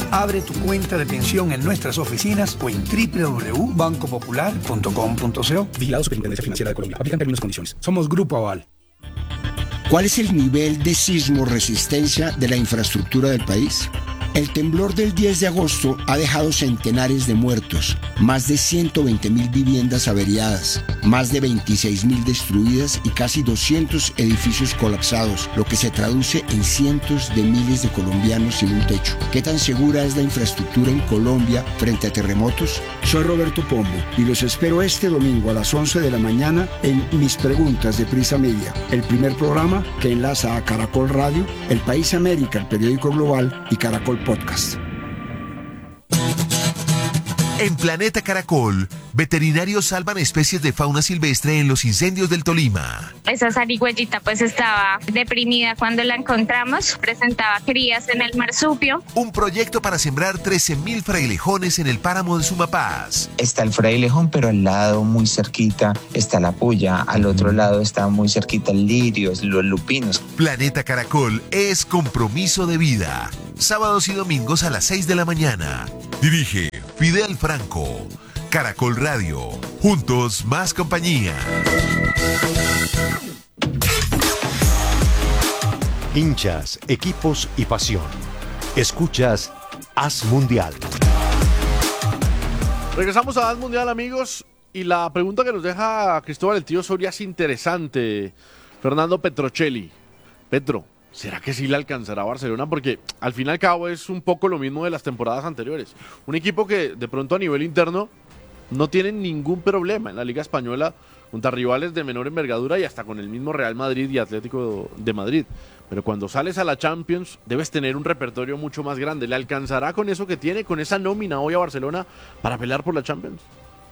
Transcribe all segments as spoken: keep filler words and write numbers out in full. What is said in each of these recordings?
Abre tu cuenta de pensión en nuestras oficinas o en doble u doble u doble u punto banco popular punto com punto co. Vigilado Superintendencia Financiera de Colombia. Aplican términos y condiciones. Somos Grupo Aval. ¿Cuál es el nivel de sismo resistencia de la infraestructura del país? El temblor del diez de agosto ha dejado centenares de muertos, más de ciento veinte mil viviendas averiadas, más de veintiséis mil destruidas y casi doscientos edificios colapsados, lo que se traduce en cientos de miles de colombianos sin un techo. ¿Qué tan segura es la infraestructura en Colombia frente a terremotos? Soy Roberto Pombo y los espero este domingo a las once de la mañana en Mis Preguntas de Prisa Media, el primer programa que enlaza a Caracol Radio, El País América, el periódico global, y Caracol Podcast. En Planeta Caracol, veterinarios salvan especies de fauna silvestre en los incendios del Tolima. Esa zarigüeyita pues estaba deprimida cuando la encontramos, presentaba crías en el marsupio. Un proyecto para sembrar trece mil frailejones en el páramo de Sumapaz. Está el frailejón, pero al lado, muy cerquita, está la puya. Al otro lado está muy cerquita el lirio, los lupinos. Planeta Caracol es compromiso de vida. Sábados y domingos a las seis de la mañana. Dirige Fidel Franco. Caracol Radio. Juntos más compañía. Hinchas, equipos y pasión. Escuchas Haz Mundial. Regresamos a Haz Mundial, amigos. Y la pregunta que nos deja Cristóbal el Tío Soria es interesante. Fernando Petrocelli. Petro, ¿será que sí le alcanzará a Barcelona? Porque al fin y al cabo es un poco lo mismo de las temporadas anteriores. Un equipo que de pronto a nivel interno no tiene ningún problema en la Liga Española contra rivales de menor envergadura y hasta con el mismo Real Madrid y Atlético de Madrid. Pero cuando sales a la Champions debes tener un repertorio mucho más grande. ¿Le alcanzará con eso que tiene, con esa nómina hoy a Barcelona para pelear por la Champions?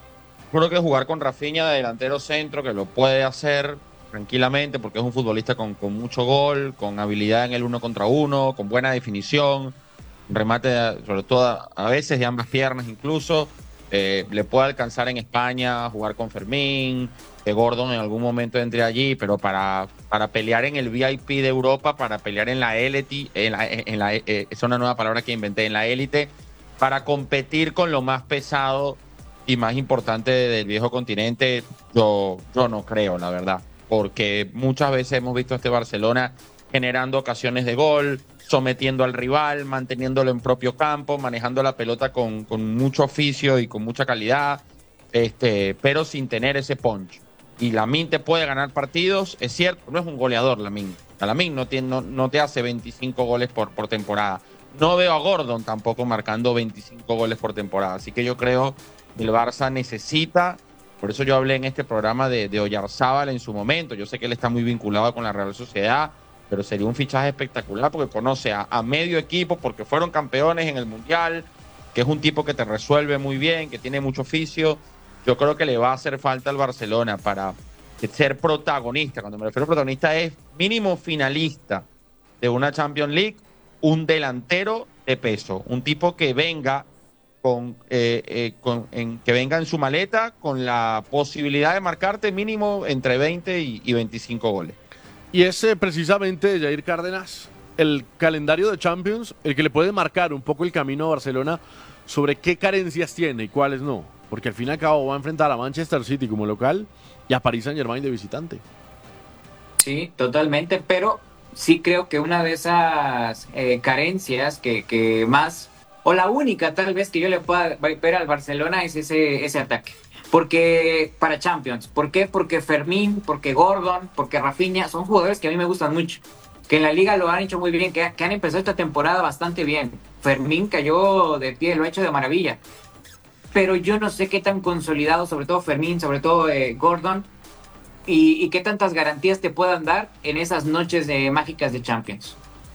Creo que jugar con Rafinha de delantero centro, que lo puede hacer tranquilamente porque es un futbolista con, con mucho gol, con habilidad en el uno contra uno, con buena definición, remate de, sobre todo a, a veces de ambas piernas incluso. Eh, le puede alcanzar en España jugar con Fermín, que Gordon en algún momento entre allí, pero para, para pelear en el V I P de Europa, para pelear en la élite, en la, en la, eh, es una nueva palabra que inventé, en la élite, para competir con lo más pesado y más importante del viejo continente, yo, yo no creo, la verdad, porque muchas veces hemos visto a este Barcelona generando ocasiones de gol, sometiendo al rival, manteniéndolo en propio campo, manejando la pelota con, con mucho oficio y con mucha calidad, este, pero sin tener ese punch. Y Lamine te puede ganar partidos, es cierto, no es un goleador Lamine. Lamine no, tiene, no, no te hace veinticinco goles por, por temporada. No veo a Gordon tampoco marcando veinticinco goles por temporada. Así que yo creo que el Barça necesita, por eso yo hablé en este programa de, de Oyarzábal en su momento. Yo sé que él está muy vinculado con la Real Sociedad, pero sería un fichaje espectacular porque conoce a, a medio equipo, porque fueron campeones en el Mundial, que es un tipo que te resuelve muy bien, que tiene mucho oficio. Yo creo que le va a hacer falta al Barcelona para ser protagonista. Cuando me refiero a protagonista es mínimo finalista de una Champions League, un delantero de peso, un tipo que venga con, eh, eh, con en, que venga en su maleta con la posibilidad de marcarte mínimo entre veinte y, y veinticinco goles. Y es eh, precisamente Jair Cárdenas el calendario de Champions el que le puede marcar un poco el camino a Barcelona sobre qué carencias tiene y cuáles no. Porque al fin y al cabo va a enfrentar a Manchester City como local y a Paris Saint-Germain de visitante. Sí, totalmente, pero sí creo que una de esas eh, carencias que, que más, o la única tal vez que yo le pueda ver al Barcelona es ese, ese ataque. Porque para Champions, ¿por qué? Porque Fermín, porque Gordon, porque Rafinha, son jugadores que a mí me gustan mucho, que en la liga lo han hecho muy bien, que, que han empezado esta temporada bastante bien. Fermín cayó de pie, lo ha hecho de maravilla. Pero yo no sé qué tan consolidado, sobre todo Fermín, sobre todo eh, Gordon, y, y qué tantas garantías te puedan dar en esas noches de, mágicas de Champions.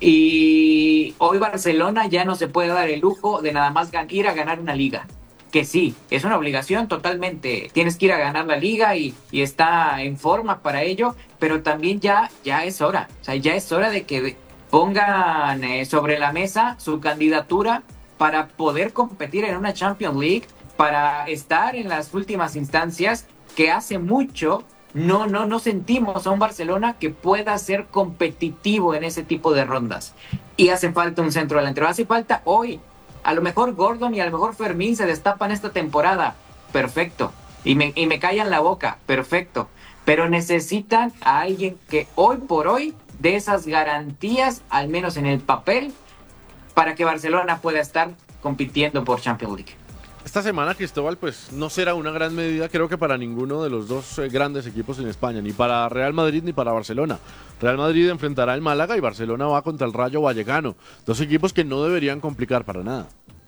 Y hoy Barcelona ya no se puede dar el lujo de nada más ir a ganar una liga. Que sí, es una obligación totalmente. Tienes que ir a ganar la liga y, y está en forma para ello, pero también ya, ya es hora. O sea, ya es hora de que pongan eh, sobre la mesa su candidatura para poder competir en una Champions League, para estar en las últimas instancias, que hace mucho no, no, no sentimos a un Barcelona que pueda ser competitivo en ese tipo de rondas. Y hace falta un centro delantero. Hace falta hoy A lo mejor Gordon y a lo mejor Fermín se destapan esta temporada. Perfecto. Y me, y me callan la boca. Perfecto. Pero necesitan a alguien que hoy por hoy dé esas garantías, al menos en el papel, para que Barcelona pueda estar compitiendo por Champions League. Esta semana, Cristóbal, pues no será una gran medida, creo que para ninguno de los dos eh, grandes equipos en España, ni para Real Madrid ni para Barcelona. Real Madrid enfrentará al Málaga y Barcelona va contra el Rayo Vallecano. Dos equipos que no deberían complicar para nada.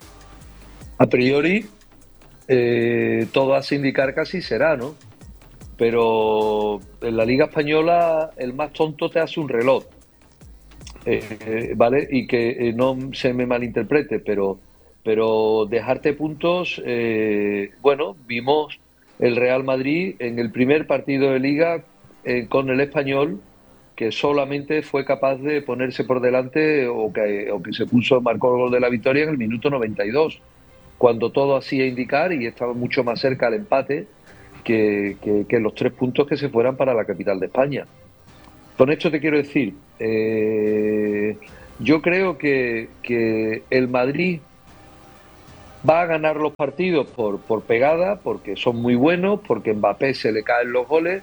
A priori, eh, todo hace indicar que así será, ¿no? Pero en la Liga Española el más tonto te hace un reloj, eh, ¿vale? Y que eh, no se me malinterprete, pero... pero dejarte puntos, eh, bueno, vimos el Real Madrid en el primer partido de Liga eh, con el Español, que solamente fue capaz de ponerse por delante o que, o que se puso, marcó el gol de la victoria en el minuto noventa y dos, cuando todo hacía indicar y estaba mucho más cerca al empate que, que, que los tres puntos que se fueran para la capital de España. Con esto te quiero decir, eh, yo creo que, que el Madrid va a ganar los partidos por, por pegada, porque son muy buenos, porque Mbappé se le caen los goles,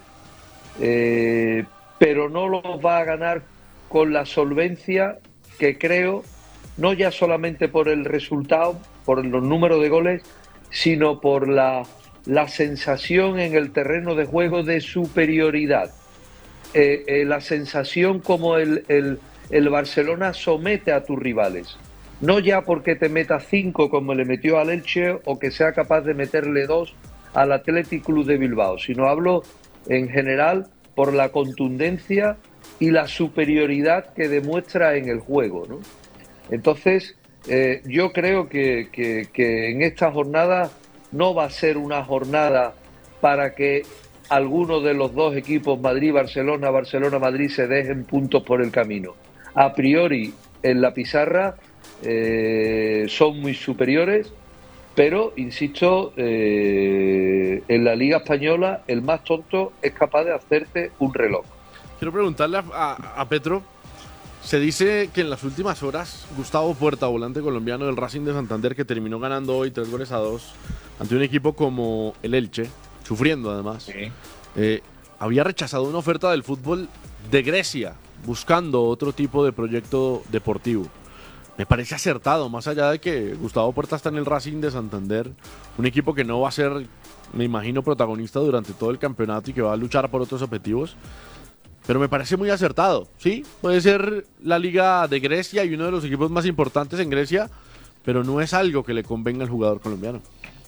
eh, pero no los va a ganar con la solvencia que creo, no ya solamente por el resultado, por los números de goles, sino por la, la sensación en el terreno de juego de superioridad. Eh, eh, la sensación como el, el, el Barcelona somete a tus rivales. No ya porque te meta cinco como le metió al Elche o que sea capaz de meterle dos al Athletic Club de Bilbao, sino hablo en general por la contundencia y la superioridad que demuestra en el juego, ¿no? Entonces, eh, yo creo que, que, que en esta jornada no va a ser una jornada para que alguno de los dos equipos, Madrid-Barcelona, Barcelona-Madrid, se dejen puntos por el camino. A priori, en la pizarra, Eh, son muy superiores, pero insisto, eh, en la Liga Española el más tonto es capaz de hacerte un reloj. Quiero preguntarle a, a, a Petro, se dice que en las últimas horas Gustavo Puerta, volante colombiano del Racing de Santander, que terminó ganando hoy tres goles a dos ante un equipo como el Elche, sufriendo además, sí. eh, había rechazado una oferta del fútbol de Grecia, buscando otro tipo de proyecto deportivo. Me parece acertado, más allá de que Gustavo Puerta está en el Racing de Santander, un equipo que no va a ser, me imagino, protagonista durante todo el campeonato y que va a luchar por otros objetivos, pero me parece muy acertado, ¿sí? Puede ser la Liga de Grecia y uno de los equipos más importantes en Grecia, pero no es algo que le convenga al jugador colombiano.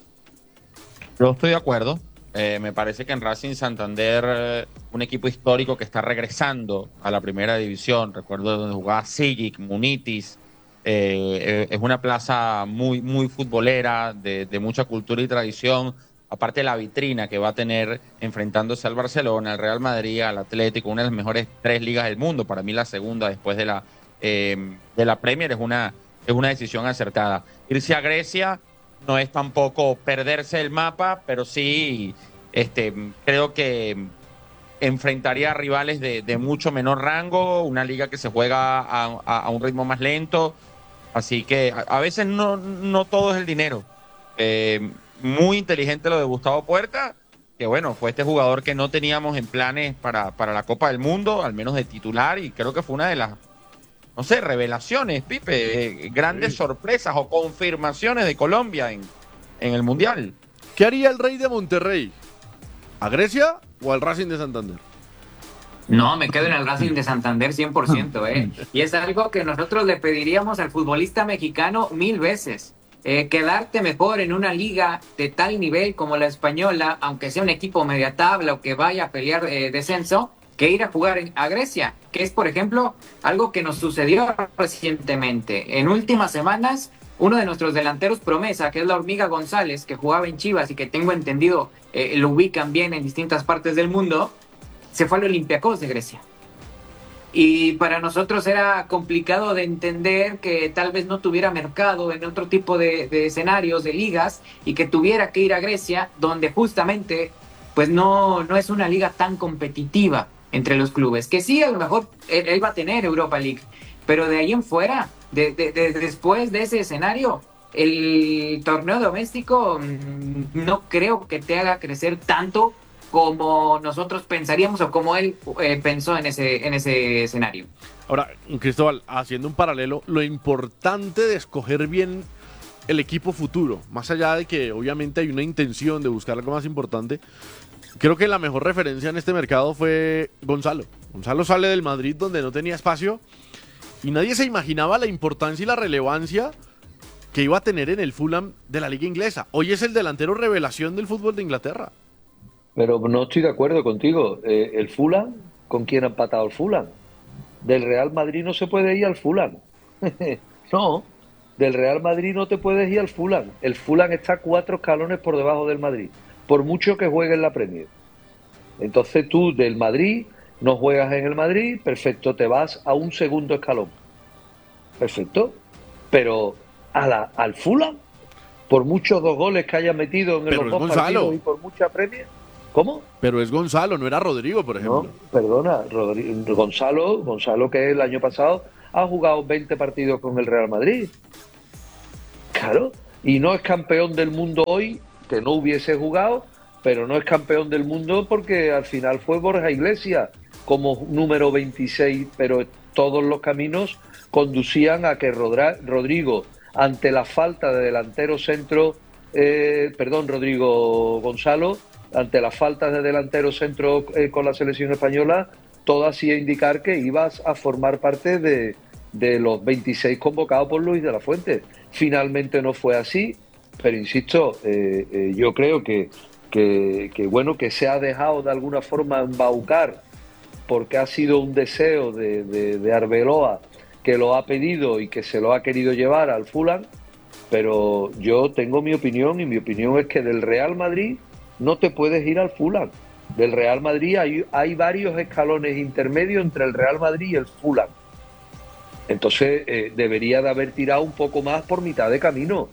Yo estoy de acuerdo. Eh, me parece que en Racing Santander, eh, un equipo histórico que está regresando a la primera división, recuerdo donde jugaba Sigic, Munitis. Eh, es una plaza muy, muy futbolera, de, de mucha cultura y tradición, aparte de la vitrina que va a tener enfrentándose al Barcelona, al Real Madrid, al Atlético, una de las mejores tres ligas del mundo, para mí la segunda después de la, eh, de la Premier, es una, es una decisión acertada. Irse a Grecia no es tampoco perderse el mapa, pero sí este, creo que enfrentaría a rivales de, de mucho menor rango, una liga que se juega a, a, a un ritmo más lento. Así que a, a veces no, no todo es el dinero. Eh, muy inteligente lo de Gustavo Puerta, que bueno, fue este jugador que no teníamos en planes para, para la Copa del Mundo, al menos de titular, y creo que fue una de las, no sé, revelaciones, Pipe, eh, grandes sí. sorpresas o confirmaciones de Colombia en, en el Mundial. ¿Qué haría el Rey de Monterrey? ¿A Grecia o al Racing de Santander? No, me quedo en el Racing de Santander cien por ciento, ¿eh? Y es algo que nosotros le pediríamos al futbolista mexicano mil veces. Eh, quedarte mejor en una liga de tal nivel como la española, aunque sea un equipo media tabla o que vaya a pelear eh, descenso, que ir a jugar en, a Grecia, que es, por ejemplo, algo que nos sucedió recientemente. En últimas semanas, uno de nuestros delanteros promesa, que es la Hormiga González, que jugaba en Chivas y que tengo entendido eh, lo ubican bien en distintas partes del mundo, se fue al Olympiacos de Grecia. Y para nosotros era complicado de entender que tal vez no tuviera mercado en otro tipo de, de escenarios, de ligas, y que tuviera que ir a Grecia, donde justamente pues no, no es una liga tan competitiva entre los clubes. Que sí, a lo mejor él, él va a tener Europa League, pero de ahí en fuera, de, de, de, después de ese escenario, el torneo doméstico no creo que te haga crecer tanto como nosotros pensaríamos o como él eh, pensó en ese, en ese escenario. Ahora, Cristóbal, haciendo un paralelo, lo importante de escoger bien el equipo futuro, más allá de que obviamente hay una intención de buscar algo más importante, creo que la mejor referencia en este mercado fue Gonzalo. Gonzalo sale del Madrid donde no tenía espacio y nadie se imaginaba la importancia y la relevancia que iba a tener en el Fulham de la liga inglesa. Hoy es el delantero revelación del fútbol de Inglaterra. Pero no estoy de acuerdo contigo. Eh, el Fulham, ¿con quién ha empatado el Fulham? Del Real Madrid no se puede ir al Fulham. No, del Real Madrid no te puedes ir al Fulham. El Fulham está cuatro escalones por debajo del Madrid, por mucho que juegue en la Premier. Entonces tú del Madrid no juegas en el Madrid, perfecto, te vas a un segundo escalón. Perfecto. Pero a la, al Fulham, por muchos dos goles que haya metido en Pero los dos Gonzalo. partidos y por mucha Premier. ¿Cómo? Pero es Gonzalo, no era Rodrigo, por ejemplo. No, perdona, Rodrigo, Gonzalo, Gonzalo que el año pasado ha jugado veinte partidos con el Real Madrid. Claro, y no es campeón del mundo hoy, que no hubiese jugado, pero no es campeón del mundo porque al final fue Borja Iglesias como número veintiséis, pero todos los caminos conducían a que Rodra, Rodrigo, ante la falta de delantero centro, eh, perdón, Rodrigo Gonzalo, ante la falta de delantero centro eh, con la selección española, todo hacía indicar que ibas a formar parte de, de los veintiséis convocados por Luis de la Fuente. Finalmente no fue así, pero insisto, eh, eh, yo creo que, que, que bueno, que se ha dejado de alguna forma embaucar porque ha sido un deseo de, de, de Arbeloa que lo ha pedido y que se lo ha querido llevar al Fulham, pero yo tengo mi opinión y mi opinión es que del Real Madrid no te puedes ir al Fulham. Del Real Madrid hay, hay varios escalones intermedios entre el Real Madrid y el Fulham. Entonces eh, debería de haber tirado un poco más por mitad de camino.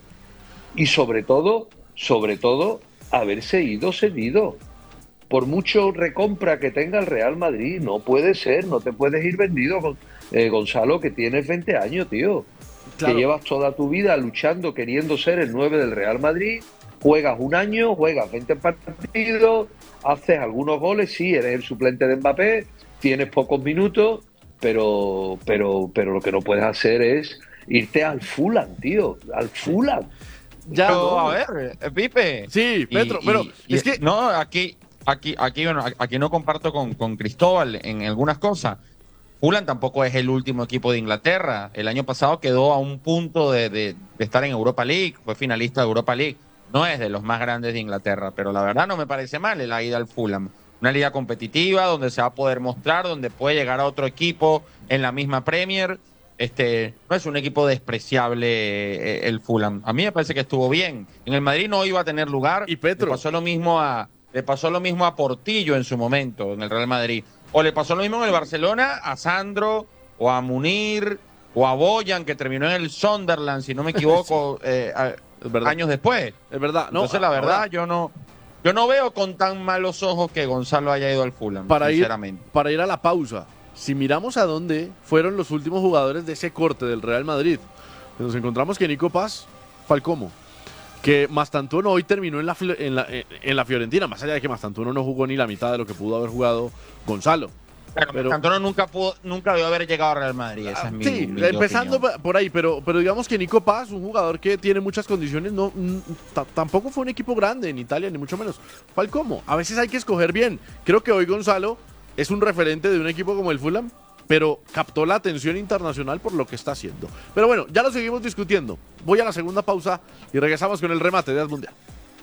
Y sobre todo, sobre todo, haberse ido cedido. Por mucho recompra que tenga el Real Madrid, no puede ser, no te puedes ir vendido, con, eh, Gonzalo, que tienes veinte años, tío. Claro. Que llevas toda tu vida luchando, queriendo ser el nueve del Real Madrid. Juegas un año, juegas veinte partidos, haces algunos goles, sí, eres el suplente de Mbappé, tienes pocos minutos, pero, pero, pero lo que no puedes hacer es irte al Fulham, tío, al Fulham. Ya, pero, a ver, Pipe. Sí, Petro, y, pero y, es que... No, aquí, aquí, aquí, bueno, aquí no comparto con, con Cristóbal en algunas cosas. Fulham tampoco es el último equipo de Inglaterra. El año pasado quedó a un punto de, de, de estar en Europa League, fue finalista de Europa League. No es de los más grandes de Inglaterra, pero la verdad no me parece mal la ida al Fulham. Una liga competitiva donde se va a poder mostrar, donde puede llegar a otro equipo en la misma Premier. Este, no es un equipo despreciable eh, el Fulham. A mí me parece que estuvo bien. En el Madrid no iba a tener lugar. Y Petro. Le pasó lo mismo a, le pasó lo mismo a Portillo en su momento en el Real Madrid. O le pasó lo mismo en el Barcelona a Sandro o a Munir o a Boyan, que terminó en el Sunderland, si no me equivoco. eh, a, años después. Es verdad. No, Entonces, la verdad, ahora, yo no yo no veo con tan malos ojos que Gonzalo haya ido al Fulham, para sinceramente. Ir, para ir a la pausa, si miramos a dónde fueron los últimos jugadores de ese corte del Real Madrid, nos encontramos que Nico Paz, Falcomo, que Mastantuono hoy terminó en la, en, la, en la Fiorentina, más allá de que Mastantuono no jugó ni la mitad de lo que pudo haber jugado Gonzalo. Pero, pero Mastantuono nunca pudo, nunca debió haber llegado al Real Madrid, esa es mi, sí, mi empezando opinión. por ahí, pero, pero digamos que Nico Paz, un jugador que tiene muchas condiciones, no tampoco fue un equipo grande en Italia, ni mucho menos. Falcomo, a veces hay que escoger bien. Creo que hoy Gonzalo es un referente de un equipo como el Fulham, pero captó la atención internacional por lo que está haciendo. Pero bueno, ya lo seguimos discutiendo. Voy a la segunda pausa y regresamos con el remate de As Mundial.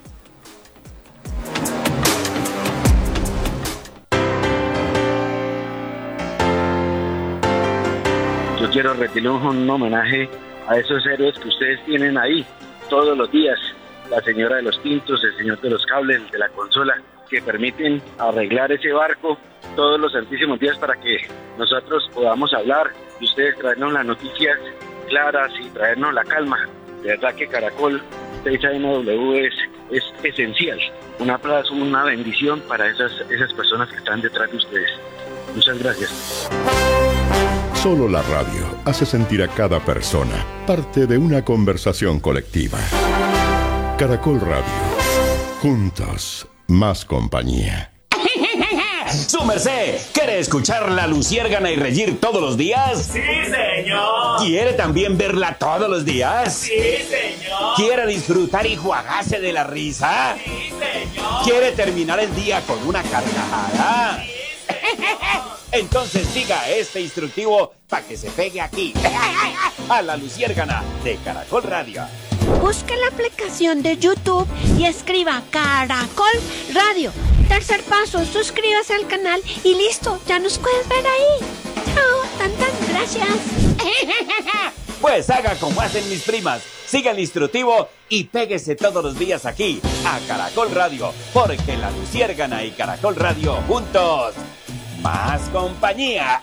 Yo quiero rendirle un homenaje a esos héroes que ustedes tienen ahí todos los días. La señora de los tintos, el señor de los cables, el de la consola, que permiten arreglar ese barco todos los santísimos días para que nosotros podamos hablar y ustedes traernos las noticias claras y traernos la calma. De verdad que Caracol seis A M W es, es esencial. Un aplauso, una bendición para esas, esas personas que están detrás de ustedes. Muchas gracias. Solo la radio hace sentir a cada persona parte de una conversación colectiva. Caracol Radio. Juntos, más compañía. ¡Su merced! ¿Quiere escuchar La Luciérgana y reír todos los días? ¡Sí, señor! ¿Quiere también verla todos los días? ¡Sí, señor! ¿Quiere disfrutar y juagarse de la risa? ¡Sí, señor! ¿Quiere terminar el día con una carcajada? ¡Sí, señor! Entonces siga este instructivo para que se pegue aquí, a La Luciérgana de Caracol Radio. Busque la aplicación de YouTube y escriba Caracol Radio. Tercer paso, suscríbase al canal y listo, ya nos puedes ver ahí. Chao, tan tan, gracias. Pues haga como hacen mis primas, siga el instructivo y péguese todos los días aquí, a Caracol Radio, porque La Luciérgana y Caracol Radio juntos, más compañía.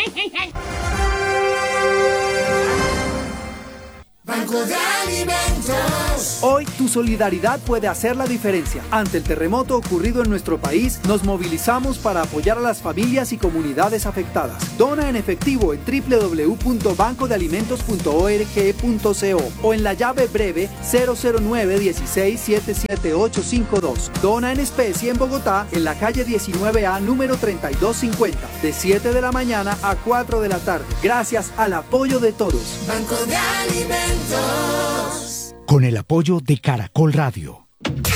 Banco de Alimentos. Hoy tu solidaridad puede hacer la diferencia. Ante el terremoto ocurrido en nuestro país, nos movilizamos para apoyar a las familias y comunidades afectadas. Dona en efectivo en doble u doble u doble u punto banco de alimentos punto org punto co o en la llave breve cero cero nueve uno seis siete siete ocho cinco dos. Dona en especie en Bogotá, en la calle diecinueve A, número treinta y dos cincuenta, de siete de la mañana a cuatro de la tarde. Gracias al apoyo de todos. Banco de Alimentos. Con el apoyo de Caracol Radio.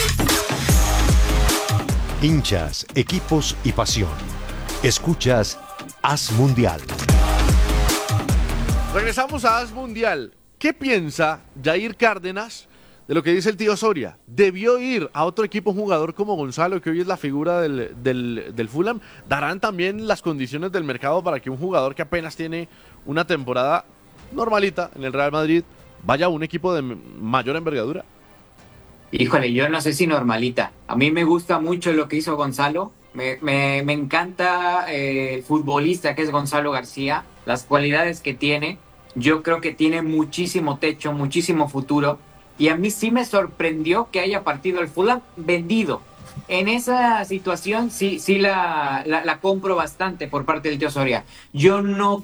Hinchas, equipos y pasión. Escuchas Haz Mundial. Regresamos a Haz Mundial. ¿Qué piensa Jair Cárdenas de lo que dice el tío Soria? ¿Debió ir a otro equipo un jugador como Gonzalo, que hoy es la figura del, del, del Fulham? ¿Darán también las condiciones del mercado para que un jugador que apenas tiene una temporada normalita en el Real Madrid vaya a un equipo de mayor envergadura? Híjole, yo no sé si normalita. A mí me gusta mucho lo que hizo Gonzalo. Me, me, me encanta eh, el futbolista que es Gonzalo García, las cualidades que tiene. Yo creo que tiene muchísimo techo, muchísimo futuro. Y a mí sí me sorprendió que haya partido el Fulham vendido. En esa situación sí, sí la, la, la compro bastante por parte del tío Soria. Yo no,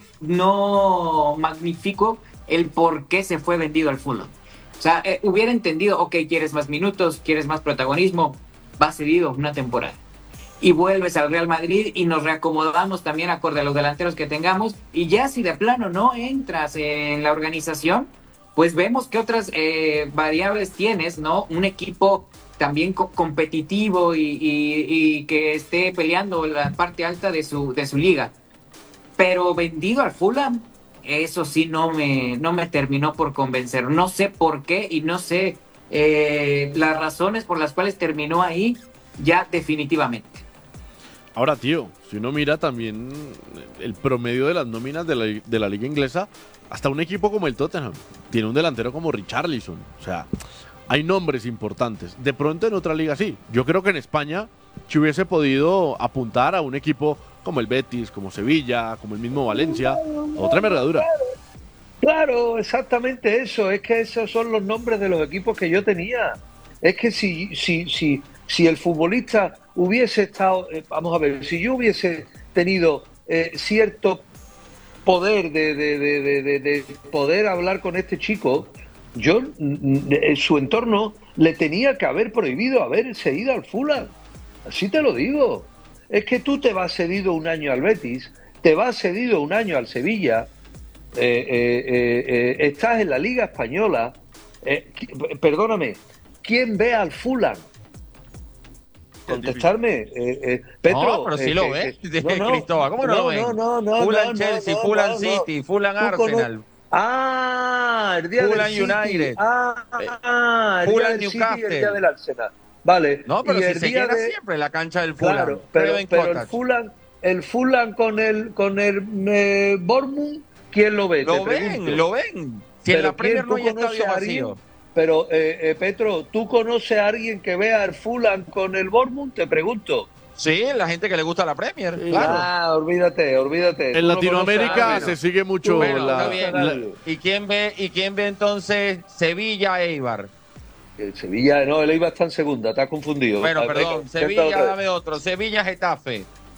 no magnifico el por qué se fue vendido al Fulham. O sea, eh, hubiera entendido, ok, quieres más minutos, quieres más protagonismo, vas cedido una temporada. Y vuelves al Real Madrid y nos reacomodamos también acorde a los delanteros que tengamos. Y ya si de plano no entras en la organización, pues vemos qué otras eh, variables tienes, ¿no? Un equipo también co- competitivo y, y, y que esté peleando la parte alta de su, de su liga. Pero vendido al Fulham, eso sí no me, no me terminó por convencer. No sé por qué y no sé eh, las razones por las cuales terminó ahí ya definitivamente. Ahora, tío, si uno mira también el promedio de las nóminas de la, de la liga inglesa, hasta un equipo como el Tottenham tiene un delantero como Richarlison. O sea, hay nombres importantes. De pronto en otra liga sí. Yo creo que en España se hubiese podido apuntar a un equipo como el Betis, como Sevilla, como el mismo Valencia, otra envergadura. Claro, exactamente eso. Es que esos son los nombres de los equipos que yo tenía. Es que si, si, si, si el futbolista hubiese estado, eh, vamos a ver, si yo hubiese tenido eh, cierto poder de, de, de, de, de, de poder hablar con este chico, yo en su entorno le tenía que haber prohibido haberse ido al Fulham. Así te lo digo. Es que tú te vas cedido un año al Betis, te vas cedido un año al Sevilla, eh, eh, eh, eh, estás en la Liga Española, eh, perdóname, ¿quién ve al Fulham? Contestarme, eh, eh, Petro. No, pero sí eh, lo eh, ves, no, no, Cristóbal, ¿cómo no, no lo ven? No, no, no, Fulham no, Chelsea, no, Fulham no, City, no. Fulham Arsenal. Ah, el día Fulham del City. United. Ah, el Fulham día del City y el Newcastle. día del Arsenal. Vale. No, pero y si el se día llena de- siempre la cancha del Fulham. Claro, pero, Craven pero el Cottage. Fulham, el Fulham con el con el eh, Bournemouth, ¿quién lo ve? Lo Te pregunto. ven, lo ven. Si en Pero la Premier ¿quién no tú hay conoces estadio a alguien? vacío. Pero, eh, eh, Petro, ¿tú conoces a alguien que vea al Fulham con el Bournemouth? Te pregunto. Sí, la gente que le gusta la Premier, Sí, claro. Ah, olvídate, olvídate. Tú En no Latinoamérica conoces a- se sigue mucho Bueno, la, está bien. la- ¿Y quién ve y quién ve entonces Sevilla Eibar? El Sevilla, no, el Eibar está en segunda, está confundido. Bueno, Ah, perdón, venga, Sevilla, otra vez. dame otro. Sevilla Getafe.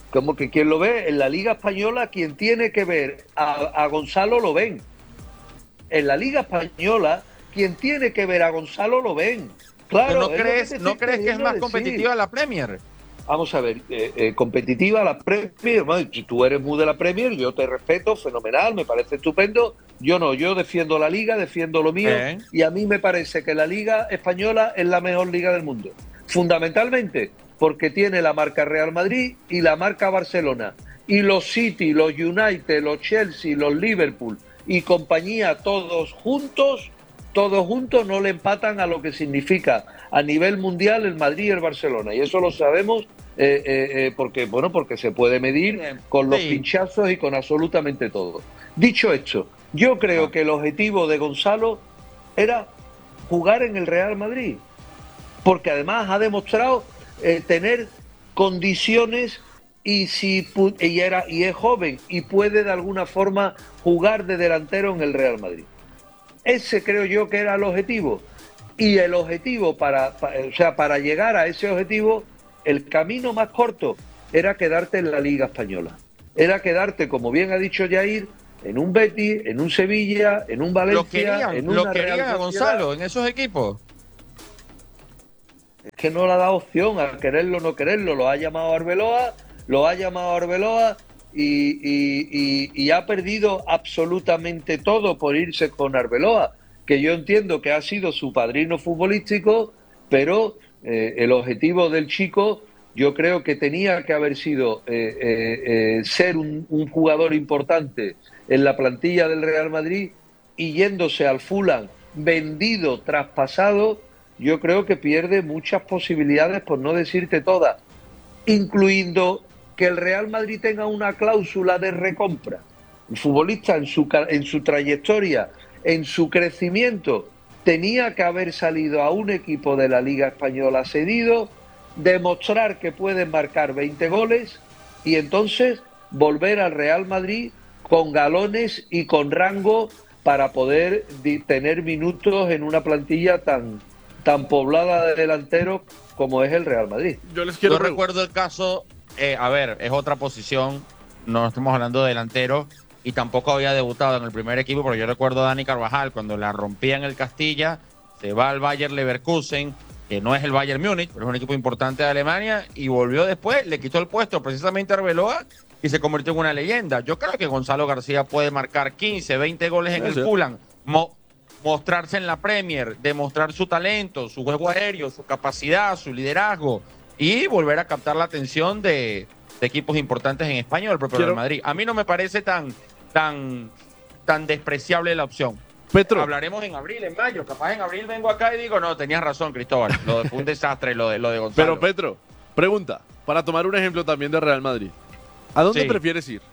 Como que quien lo ve en la Liga Española, quien tiene que ver a, a Gonzalo lo ven. En la Liga Española, quien tiene que ver a Gonzalo lo ven. Claro, ¿No crees, ¿no crees que es más competitiva la Premier? Vamos a ver, eh, eh, competitiva la Premier. Bueno, si tú eres muy de la Premier, yo te respeto, fenomenal, me parece estupendo. Yo no, yo defiendo la Liga, defiendo lo mío, ¿Eh? y a mí me parece que la Liga Española es la mejor liga del mundo. Fundamentalmente porque tiene la marca Real Madrid y la marca Barcelona. Y los City, los United, los Chelsea, los Liverpool y compañía, todos juntos, todos juntos no le empatan a lo que significa a nivel mundial el Madrid y el Barcelona. Y eso lo sabemos eh, eh, eh, porque, bueno, porque se puede medir con los Sí. pinchazos y con absolutamente todo. Dicho esto, yo creo que el objetivo de Gonzalo era jugar en el Real Madrid, porque además ha demostrado eh, tener condiciones y si pu- y era y es joven y puede de alguna forma jugar de delantero en el Real Madrid. Ese creo yo que era el objetivo, y el objetivo para, para o sea para llegar a ese objetivo, el camino más corto era quedarte en la Liga Española, era quedarte, como bien ha dicho Jair, en un Betis, en un Sevilla, en un Valencia, Lo querían, en lo una querían Real a Sociedad. Gonzalo en esos equipos. Es que no le ha dado opción a quererlo o no quererlo. Lo ha llamado Arbeloa, lo ha llamado Arbeloa y, y, y, y ha perdido absolutamente todo por irse con Arbeloa, que yo entiendo que ha sido su padrino futbolístico, pero eh, el objetivo del chico yo creo que tenía que haber sido eh, eh, eh, ser un, un jugador importante en la plantilla del Real Madrid, y yéndose al Fulham vendido, traspasado, yo creo que pierde muchas posibilidades, por no decirte todas, incluyendo que el Real Madrid tenga una cláusula de recompra. El futbolista en su, ca- en su trayectoria, en su crecimiento, tenía que haber salido a un equipo de la Liga Española cedido, demostrar que puede marcar veinte goles y entonces volver al Real Madrid con galones y con rango para poder di- tener minutos en una plantilla tan, tan poblada de delanteros como es el Real Madrid. Yo les Yo recuerdo el caso, eh, a ver, es otra posición, no estamos hablando de delantero, y tampoco había debutado en el primer equipo, pero yo recuerdo a Dani Carvajal cuando la rompía en el Castilla, se va al Bayer Leverkusen, que no es el Bayern Múnich, pero es un equipo importante de Alemania, y volvió después, le quitó el puesto precisamente a Arbeloa y se convirtió en una leyenda. Yo creo que Gonzalo García puede marcar quince, veinte goles en Sí, el sí. Fulham, mo- mostrarse en la Premier, demostrar su talento, su juego aéreo, su capacidad, su liderazgo, y volver a captar la atención de, de equipos importantes en España o el propio Quiero- Real Madrid. A mí no me parece tan, tan, tan despreciable la opción. Petro. Hablaremos en abril, en mayo. Capaz en abril vengo acá y digo, no, tenías razón, Cristóbal. Lo de, fue un desastre lo de, lo de Gonzalo. Pero Petro, pregunta, para tomar un ejemplo también de Real Madrid. ¿A dónde Sí. prefieres ir?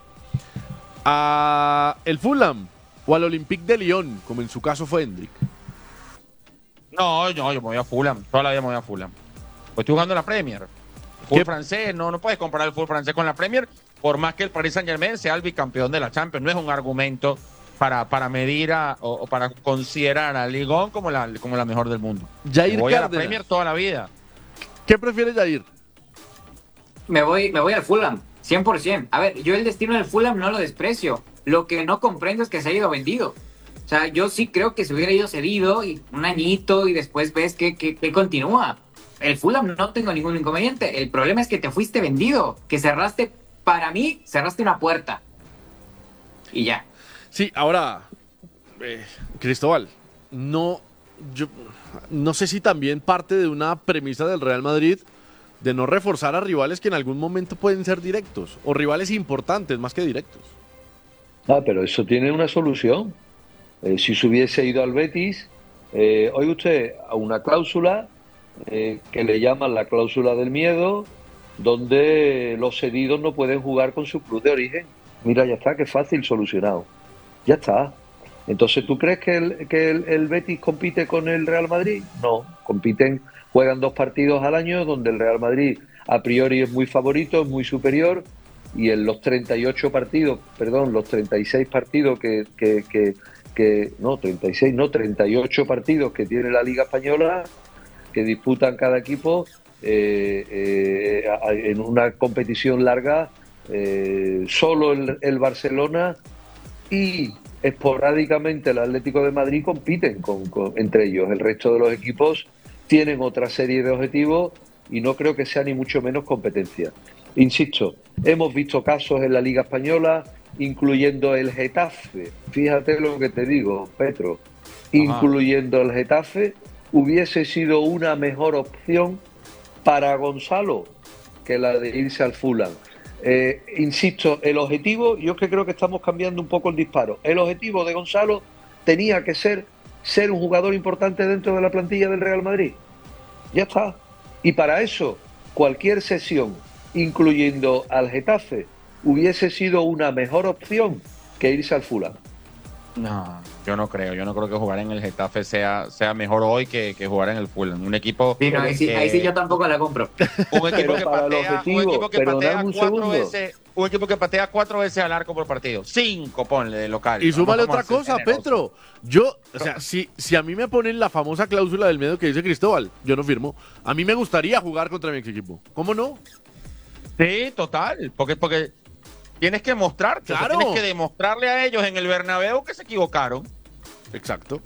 ¿A el Fulham o al Olympique de Lyon, como en su caso fue Hendrik? No, no, yo me voy a Fulham. Toda la vida me voy a Fulham. Pues estoy jugando en la Premier. El fútbol francés, no, no puedes comparar el fútbol francés con la Premier, por más que el Paris Saint-Germain sea el bicampeón de la Champions. No es un argumento para, para medir a, o, o para considerar a Ligue uno como la, como la mejor del mundo. Jair Me voy a la Cárdenas. Premier toda la vida. ¿Qué prefieres, Jair? Me voy, me voy al Fulham, cien por ciento. A ver, yo el destino del Fulham no lo desprecio. Lo que no comprendo es que se haya ido vendido. O sea, yo sí creo que se hubiera ido cedido y un añito y después ves que, que, que continúa. El Fulham no tengo ningún inconveniente. El problema es que te fuiste vendido, que cerraste, para mí, cerraste una puerta. Y ya. Sí, ahora, eh, Cristóbal, no, yo, no sé si también parte de una premisa del Real Madrid de no reforzar a rivales que en algún momento pueden ser directos, o rivales importantes más que directos. Ah, pero eso tiene una solución. Eh, si se hubiese ido al Betis, eh, oye usted, a una cláusula eh, que le llaman la cláusula del miedo, donde los cedidos no pueden jugar con su club de origen. Mira, ya está, qué fácil, solucionado. Ya está. Entonces, ¿tú crees que el, que el, el Betis compite con el Real Madrid? No, compiten, juegan dos partidos al año donde el Real Madrid a priori es muy favorito, es muy superior, y en los treinta y ocho partidos, perdón, los treinta y seis partidos que, que, que, que no, treinta y seis, no, treinta y ocho partidos que tiene la Liga Española, que disputan cada equipo, eh, eh, en una competición larga, Eh, solo el, el Barcelona y esporádicamente el Atlético de Madrid compiten con, con, entre ellos. El resto de los equipos tienen otra serie de objetivos y no creo que sea ni mucho menos competencia. Insisto, hemos visto casos en la Liga Española, incluyendo el Getafe. Fíjate lo que te digo, Petro. Incluyendo el Getafe, hubiese sido una mejor opción para Gonzalo que la de irse al Fulham. Eh, insisto, el objetivo, yo es que creo que estamos cambiando un poco el disparo. El objetivo de Gonzalo tenía que ser ser un jugador importante dentro de la plantilla del Real Madrid. Ya está. Y para eso, cualquier sesión, incluyendo al Getafe, hubiese sido una mejor opción que irse al Fulham. No, yo no creo. Yo no creo que jugar en el Getafe sea, sea mejor hoy que, que jugar en el Fulham. Un equipo... Sí, no, ahí, sí, que, ahí sí yo tampoco la compro. Un equipo que para patea, objetivo, un equipo que patea un cuatro segundo. veces, un equipo que patea cuatro veces al arco por partido. Cinco, ponle, de local. Y súmale Vamos a otra ser cosa, generosos. Petro. Yo, o sea, si, si a mí me ponen la famosa cláusula del medio que dice Cristóbal, yo no firmo. A mí me gustaría jugar contra mi ex equipo. ¿Cómo no? Sí, total. Porque, porque tienes que mostrarte. o sea, Claro. tienes que demostrarle a ellos en el Bernabéu que se equivocaron. Exacto.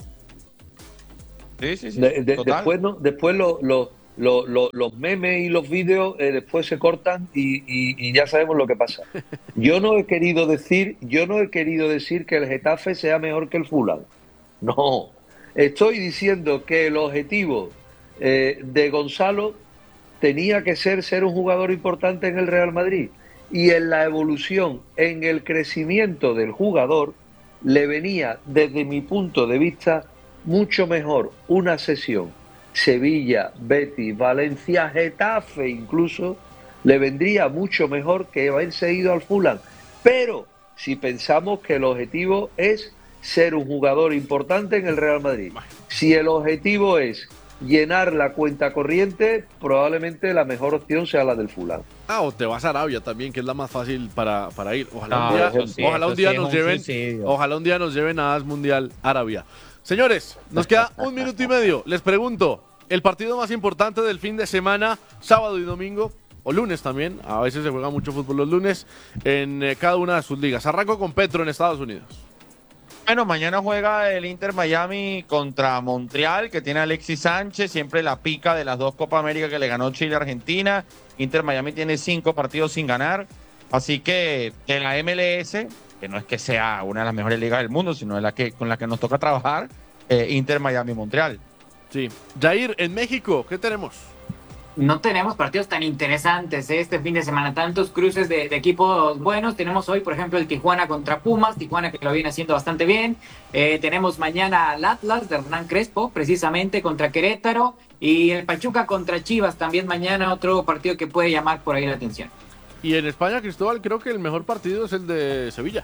Sí, sí, sí. De- de- total. después no, después lo- lo- lo- lo- los memes y los vídeos eh, después se cortan y, y- y ya sabemos lo que pasa. Yo no he querido decir, yo no he querido decir que el Getafe sea mejor que el Fulham. No. Estoy diciendo que el objetivo eh, de Gonzalo tenía que ser ser un jugador importante en el Real Madrid. Y en la evolución, en el crecimiento del jugador, le venía, desde mi punto de vista, mucho mejor una sesión Sevilla, Betis, Valencia, Getafe incluso, le vendría mucho mejor que haberse ido al Fulham. Pero si pensamos que el objetivo es ser un jugador importante en el Real Madrid, si el objetivo es llenar la cuenta corriente, probablemente la mejor opción sea la del Fulham. Ah, o te vas a Arabia también, que es la más fácil para, para ir. Ojalá No, un día, eso sí, ojalá eso un día sí es nos un lleven, suicidio. ojalá un día nos lleven a As Mundial Arabia. Señores, nos queda un minuto y medio. Les pregunto, el partido más importante del fin de semana, sábado y domingo, o lunes también, a veces se juega mucho fútbol los lunes, en eh, cada una de sus ligas. Arranco con Petro en Estados Unidos. Bueno, mañana juega el Inter Miami contra Montreal, que tiene a Alexis Sánchez, siempre la pica de las dos Copa América que le ganó Chile a Argentina. Inter Miami tiene cinco partidos sin ganar, así que en la M L S, que no es que sea una de las mejores ligas del mundo, sino es la que, con la que nos toca trabajar, eh, Inter Miami Montreal. Sí. Jair, en México, ¿qué tenemos? No tenemos partidos tan interesantes ¿eh? este fin de semana, tantos cruces de, de equipos buenos. Tenemos hoy, por ejemplo, el Tijuana contra Pumas, Tijuana que lo viene haciendo bastante bien. Eh, tenemos mañana al Atlas de Hernán Crespo, precisamente contra Querétaro, y el Pachuca contra Chivas, también mañana otro partido que puede llamar por ahí la atención. Y en España, Cristóbal, creo que el mejor partido es el de Sevilla.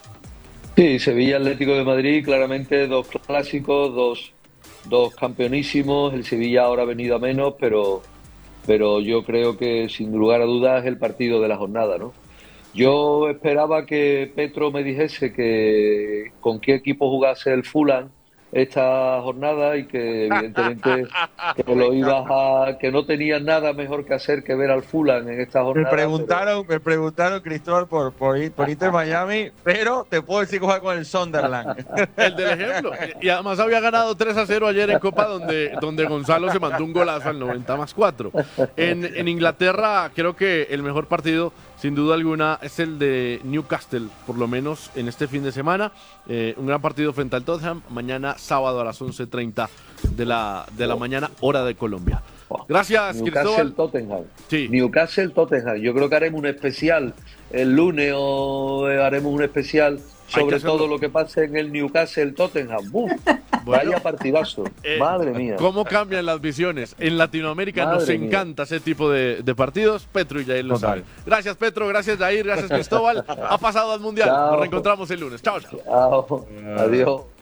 Sí, Sevilla Atlético de Madrid, claramente dos clásicos, dos, dos campeonísimos. El Sevilla ahora ha venido a menos, pero... pero yo creo que sin lugar a dudas es el partido de la jornada, ¿no? Yo esperaba que Petro me dijese que con qué equipo jugase el Fulham esta jornada y que evidentemente que lo ibas a, que no tenías nada mejor que hacer que ver al Fulham en esta Me jornada. preguntaron, me preguntaron, Cristóbal, por, por, por Inter Miami, pero te puedo decir que juega con el Sunderland. El del ejemplo. Y además había ganado tres a cero ayer en Copa, donde, donde Gonzalo se mandó un golazo al noventa más cuatro. En, en Inglaterra, creo que el mejor partido, sin duda alguna, es el de Newcastle, por lo menos en este fin de semana. Eh, un gran partido frente al Tottenham, mañana sábado a las once treinta de la, de la mañana, hora de Colombia. Gracias, Newcastle Cristóbal. Tottenham. Sí. Newcastle Tottenham. Yo creo que haremos un especial el lunes o haremos un especial sobre todo lo que pasa en el Newcastle Tottenham. ¡Buf! Bueno. Vaya partidazo. Eh, Madre mía. ¿Cómo cambian las visiones? En Latinoamérica Madre nos mía. encanta ese tipo de, de partidos. Petro y Jair lo Total. saben. Gracias, Petro. Gracias, Jair. Gracias, Cristóbal. Ha pasado al Mundial. Chao. Nos reencontramos el lunes. Chao, chao. Chao. Adiós.